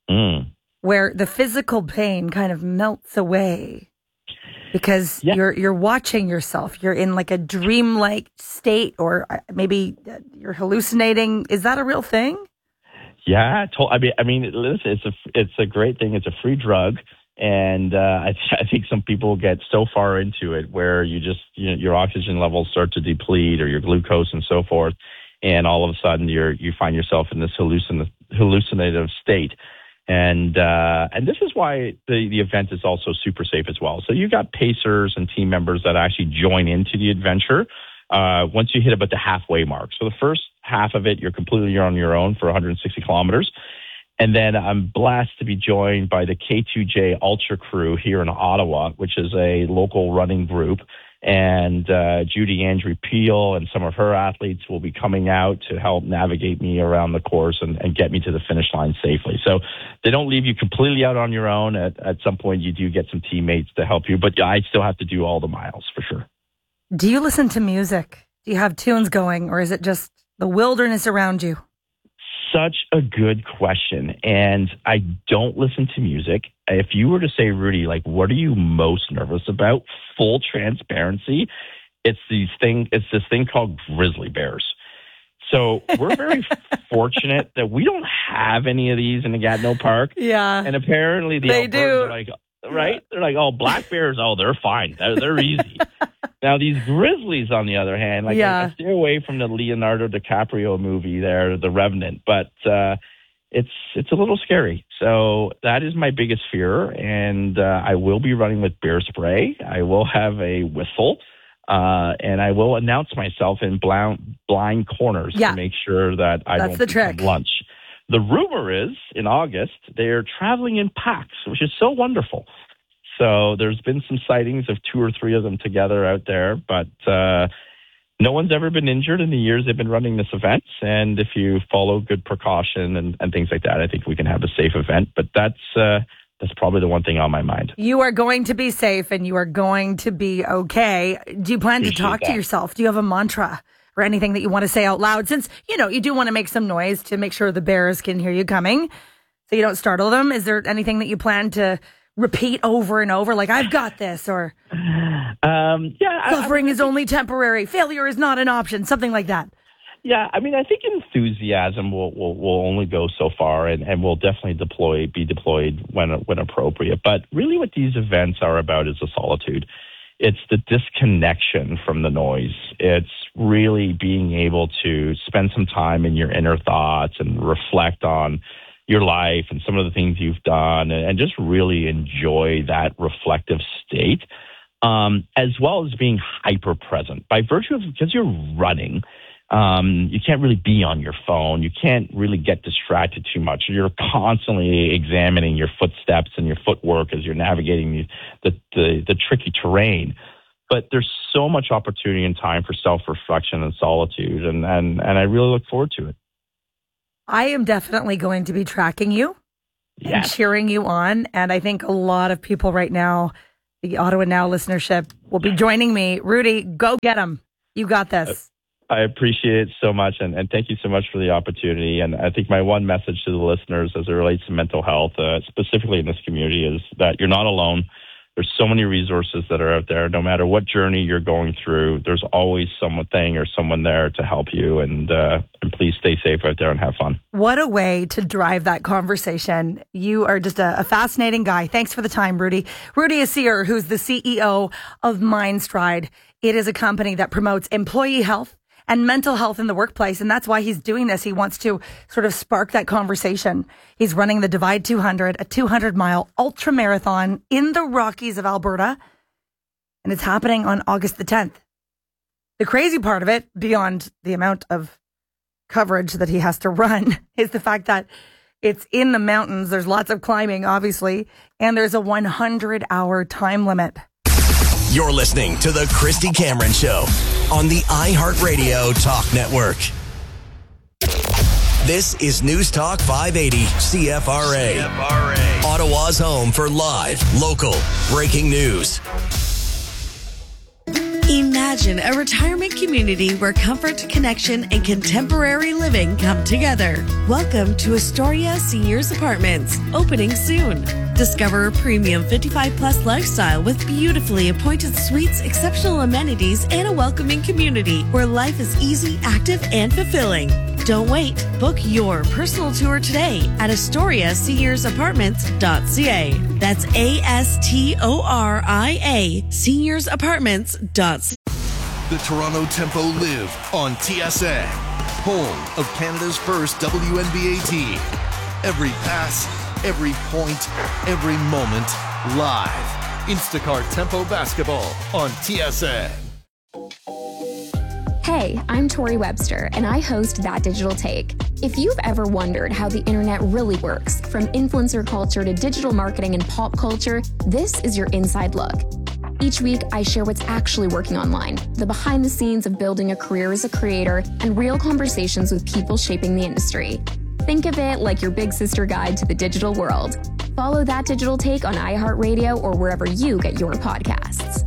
where the physical pain kind of melts away because you're watching yourself. You're in like a dreamlike state, or maybe you're hallucinating. Is that a real thing? Yeah, I mean, listen, it's a great thing. It's a free drug, and I think some people get so far into it where your oxygen levels start to deplete, or your glucose and so forth, and all of a sudden you find yourself in this hallucinative state, and this is why the event is also super safe as well. So you got pacers and team members that actually join into the adventure once you hit about the halfway mark. So the first half of it, you're completely on your own for 160 kilometers. And then I'm blessed to be joined by the K2J Ultra crew here in Ottawa, which is a local running group. And Judy Andrew Peel and some of her athletes will be coming out to help navigate me around the course and get me to the finish line safely. So they don't leave you completely out on your own. At some point, you do get some teammates to help you, but I still have to do all the miles for sure. Do you listen to music? Do you have tunes going, or is it just the wilderness around you? Such a good question. And I don't listen to music. If you were to say, Rudy, like, what are you most nervous about? Full transparency, it's this thing called grizzly bears. So we're very fortunate that we don't have any of these in the Gatineau Park. Yeah. And apparently they do. Are like, right? They're like, oh, black bears, oh, they're fine. They're easy. Now, these grizzlies, on the other hand, I stay away from the Leonardo DiCaprio movie there, The Revenant, but it's a little scary. So that is my biggest fear, and I will be running with bear spray. I will have a whistle, and I will announce myself in blind corners to make sure that I don't become lunch. The rumor is, in August, they're traveling in packs, which is so wonderful. So there's been some sightings of 2 or 3 of them together out there, but no one's ever been injured in the years they've been running this event. And if you follow good precaution and things like that, I think we can have a safe event. But that's probably the one thing on my mind. You are going to be safe and you are going to be okay. Do you plan to talk to yourself? Do you have a mantra or anything that you want to say out loud? Since, you do want to make some noise to make sure the bears can hear you coming so you don't startle them. Is there anything that you plan to repeat over and over, like, I've got this, or suffering is only temporary, failure is not an option, something like that? Yeah, I mean, I think enthusiasm will only go so far, and will definitely be deployed when appropriate. But really what these events are about is the solitude. It's the disconnection from the noise. It's really being able to spend some time in your inner thoughts and reflect on your life and some of the things you've done, and just really enjoy that reflective state. as well as being hyper present. By virtue of, because you're running, you can't really be on your phone. You can't really get distracted too much. You're constantly examining your footsteps and your footwork as you're navigating the tricky terrain. But there's so much opportunity and time for self-reflection and solitude, and I really look forward to it. I am definitely going to be tracking you and cheering you on, and I think a lot of people right now, the Ottawa Now listenership, will be joining me. Rudy, go get them. You got this. I appreciate it so much, and thank you so much for the opportunity. And I think my one message to the listeners as it relates to mental health, specifically in this community, is that you're not alone. There's so many resources that are out there. No matter what journey you're going through, there's always something or someone there to help you. And please stay safe out there and have fun. What a way to drive that conversation. You are just a fascinating guy. Thanks for the time, Rudy. Rudy Asir, who's the CEO of MindStride. It is a company that promotes employee health and mental health in the workplace. And that's why he's doing this. He wants to sort of spark that conversation. He's running the Divide 200, a 200-mile ultra marathon in the Rockies of Alberta. And it's happening on August the 10th. The crazy part of it, beyond the amount of coverage that he has to run, is the fact that it's in the mountains. There's lots of climbing, obviously, and there's a 100-hour time limit. You're listening to The Christy Cameron Show on the iHeartRadio Talk Network. This is News Talk 580 CFRA. Ottawa's home for live, local, breaking news. Imagine a retirement community where comfort, connection, and contemporary living come together. Welcome to Astoria Seniors Apartments, opening soon. Discover a premium 55-plus lifestyle with beautifully appointed suites, exceptional amenities, and a welcoming community where life is easy, active, and fulfilling. Don't wait. Book your personal tour today at AstoriaSeniorsApartments.ca. That's ASTORIA SeniorsApartments.ca. The Toronto Tempo live on TSN, home of Canada's first WNBA team. Every pass, every point, every moment, live. Instacart Tempo Basketball on TSN. Hey, I'm Tori Webster, and I host That Digital Take. If you've ever wondered how the internet really works, from influencer culture to digital marketing and pop culture, this is your inside look. Each week, I share what's actually working online, the behind the scenes of building a career as a creator, and real conversations with people shaping the industry. Think of it like your big sister guide to the digital world. Follow That Digital Take on iHeartRadio or wherever you get your podcasts.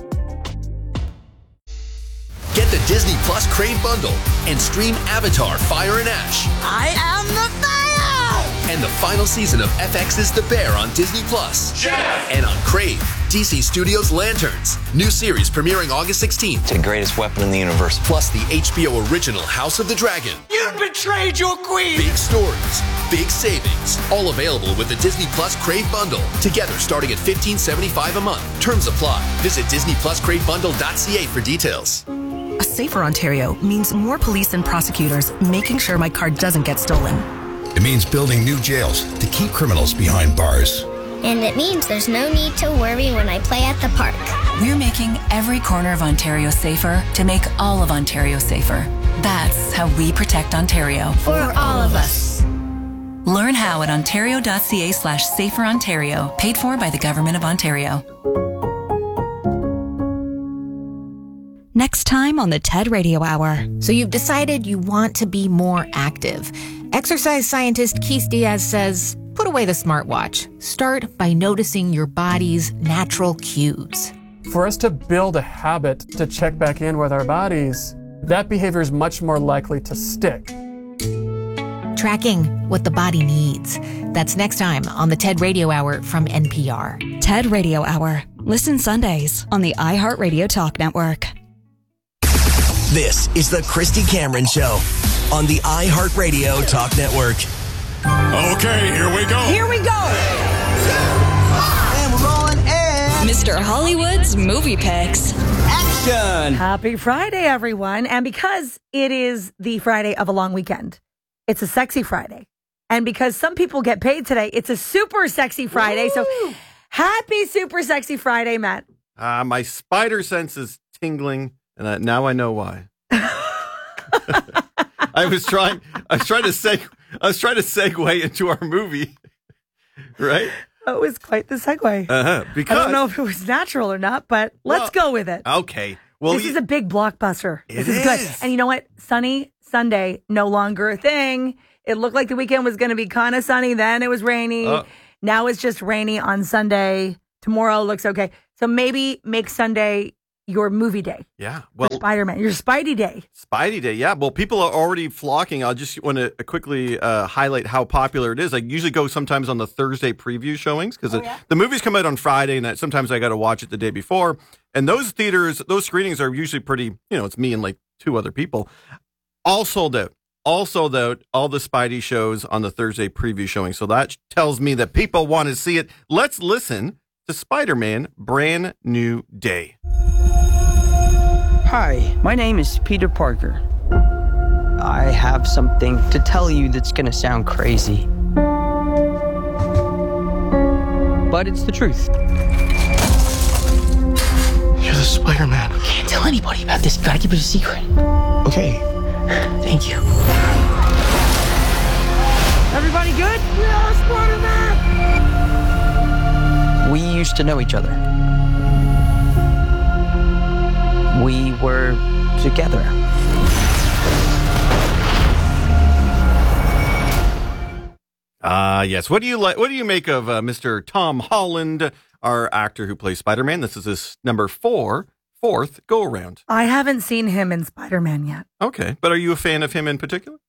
Get the Disney Plus Crave bundle and stream Avatar: Fire and Ash. I am the fire! And the final season of FX's The Bear on Disney Plus. Jeff! And on Crave, DC Studios' Lanterns. New series premiering August 16th. It's the greatest weapon in the universe. Plus the HBO original House of the Dragon. You betrayed your queen! Big stories, big savings. All available with the Disney Plus Crave bundle. Together starting at $15.75 a month. Terms apply. Visit DisneyPlusCraveBundle.ca for details. A safer Ontario means more police and prosecutors making sure my car doesn't get stolen. It means building new jails to keep criminals behind bars. And it means there's no need to worry when I play at the park. We're making every corner of Ontario safer to make all of Ontario safer. That's how we protect Ontario. For all of us. Learn how at ontario.ca/saferontario, paid for by the Government of Ontario. Next time on the TED Radio Hour. So you've decided you want to be more active. Exercise scientist Keith Diaz says, put away the smartwatch. Start by noticing your body's natural cues. For us to build a habit to check back in with our bodies, that behavior is much more likely to stick. Tracking what the body needs. That's next time on the TED Radio Hour from NPR. TED Radio Hour. Listen Sundays on the iHeartRadio Talk Network. This is the Christy Cameron Show on the iHeartRadio Talk Network. Okay, here we go. Here we go. And we're rolling in. Mr. Hollywood's Movie Picks. Action. Happy Friday, everyone. And because it is the Friday of a long weekend, it's a sexy Friday. And because some people get paid today, it's a super sexy Friday. Woo! So happy Super Sexy Friday, Matt. My spider sense is tingling, and now I know why. I was trying to segue into our movie, right? That was quite the segue. Because I don't know if it was natural or not, but let's go with it. Okay. Well, this is a big blockbuster. This is is. good. And you know what? Sunny Sunday, no longer a thing. It looked like the weekend was going to be kind of sunny. Then it was rainy. Now it's just rainy on Sunday. Tomorrow looks okay. So maybe make Sunday your movie day. Yeah. Well, Spider-Man, your Spidey day. Spidey day. Yeah. Well, people are already flocking. I just want to quickly highlight how popular it is. I usually go sometimes on the Thursday preview showings because the movies come out on Friday, and sometimes I got to watch it the day before. And those screenings are usually pretty, it's me and like 2 other people. All sold out. All sold out. All the Spidey shows on the Thursday preview showing. So that tells me that people want to see it. Let's listen to Spider-Man Brand New Day. Hi, my name is Peter Parker. I have something to tell you that's gonna sound crazy. But it's the truth. You're the Spider-Man. Can't tell anybody about this. Gotta keep it a secret. Okay. Thank you. Everybody good? We are Spider-Man! We used to know each other. We were together. Yes. What do you like? What do you make of Mr. Tom Holland, our actor who plays Spider-Man? This is his fourth go-around. I haven't seen him in Spider-Man yet. Okay. But are you a fan of him in particular?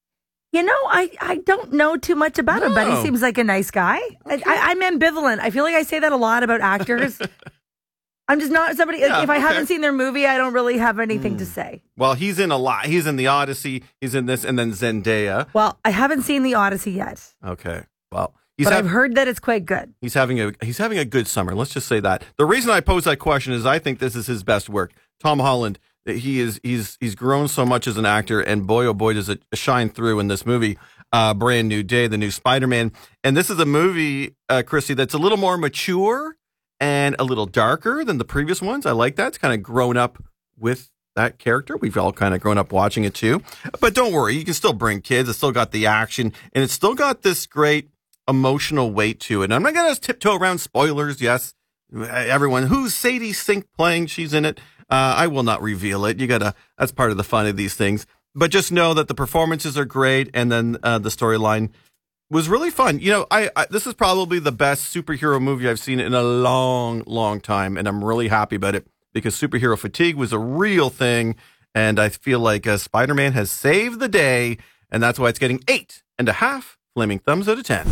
I don't know too much about him, but he seems like a nice guy. Okay. I'm ambivalent. I feel like I say that a lot about actors. I'm just not somebody, if I haven't seen their movie, I don't really have anything to say. Well, he's in a lot. He's in The Odyssey. He's in this, and then Zendaya. Well, I haven't seen The Odyssey yet. Okay. Well, I've heard that it's quite good. He's having a good summer. Let's just say that. The reason I pose that question is I think this is his best work. Tom Holland, he's grown so much as an actor, and boy, oh boy, does it shine through in this movie, Brand New Day, the new Spider-Man. And this is a movie, Christy, that's a little more mature and a little darker than the previous ones. I like that. It's kind of grown up with that character. We've all kind of grown up watching it too. But don't worry, you can still bring kids. It's still got the action, and it's still got this great emotional weight to it. And I'm not going to tiptoe around spoilers. Yes, everyone, who's Sadie Sink playing? She's in it. I will not reveal it. That's part of the fun of these things. But just know that the performances are great, and then the storyline was really fun. This is probably the best superhero movie I've seen in a long, long time, and I'm really happy about it because superhero fatigue was a real thing, and I feel like Spider-Man has saved the day, and that's why it's getting 8.5 flaming thumbs out of 10.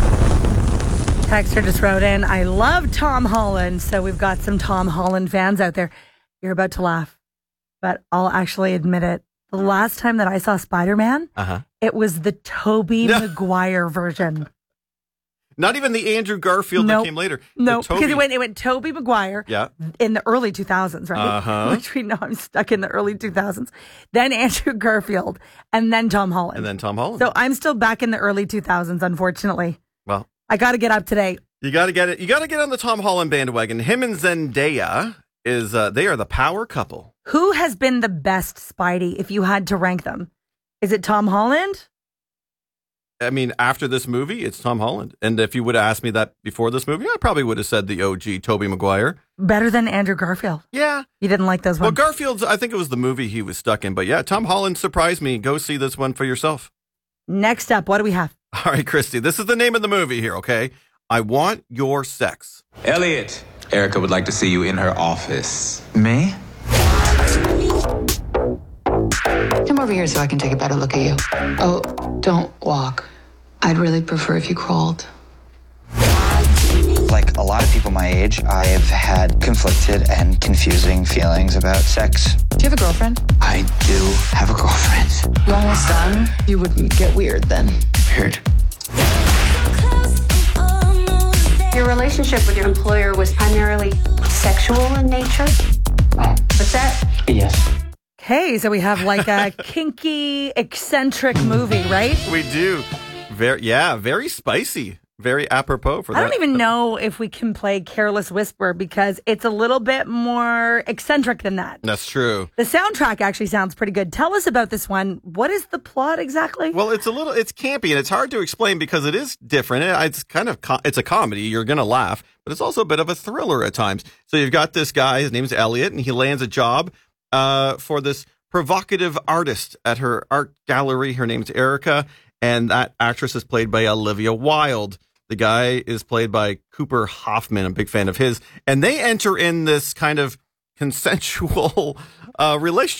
Texter just wrote in, I love Tom Holland, so we've got some Tom Holland fans out there. You're about to laugh, but I'll actually admit it. The last time that I saw Spider-Man, it was the Tobey Maguire version. Not even the Andrew Garfield that came later. No, because it went Tobey Maguire in the early 2000s, right? Which we know I'm stuck in the early 2000s. Then Andrew Garfield, and then Tom Holland. So I'm still back in the early 2000s, unfortunately. Well, I got to get up to date. You got to get it. You got to get on the Tom Holland bandwagon. Him and Zendaya they are the power couple. Who has been the best Spidey if you had to rank them? Is it Tom Holland? I mean, after this movie, it's Tom Holland. And if you would have asked me that before this movie, I probably would have said the OG Tobey Maguire. Better than Andrew Garfield. Yeah. You didn't like those ones? Well, Garfield's, I think it was the movie he was stuck in. But yeah, Tom Holland surprised me. Go see this one for yourself. Next up, what do we have? All right, Christy, this is the name of the movie here, okay? I Want Your Sex. Elliot, Erica would like to see you in her office. Me? Come over here so I can take a better look at you. Oh, don't walk. I'd really prefer if you crawled. Like a lot of people my age, I've had conflicted and confusing feelings about sex. Do you have a girlfriend? I do have a girlfriend. You almost done? You would get weird then. Weird. Your relationship with your employer was primarily sexual in nature? What's that? Yes. Okay, so we have like a kinky, eccentric movie, right? We do. Very spicy. very apropos for that. I don't even know if we can play Careless Whisper because it's a little bit more eccentric than that. That's true. The soundtrack actually sounds pretty good. Tell us about this one. What is the plot exactly? Well, it's campy and it's hard to explain because it is different. It's kind of, it's a comedy. You're going to laugh, but it's also a bit of a thriller at times. So you've got this guy, his name's Elliot, and he lands a job for this provocative artist at her art gallery. Her name's Erica, and that actress is played by Olivia Wilde. The guy is played by Cooper Hoffman. I'm a big fan of his. And they enter in this kind of consensual relationship.